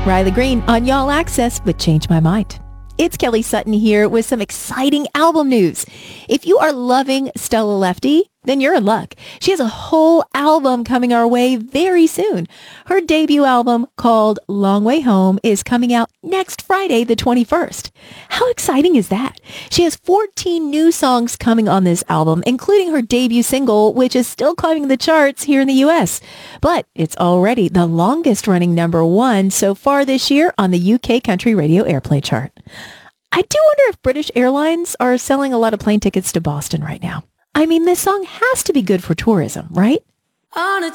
Riley Green on Y'all Access with Change My Mind. It's Kelly Sutton here with some exciting album news. If you are loving Stella Lefty, then you're in luck. She has a whole album coming our way very soon. Her debut album called Long Way Home is coming out next Friday, the 21st. How exciting is that? She has 14 new songs coming on this album, including her debut single, which is still climbing the charts here in the U.S. But it's already the longest running #1 so far this year on the UK Country Radio Airplay chart. I do wonder if British Airlines are selling a lot of plane tickets to Boston right now. I mean, this song has to be good for tourism, right? On a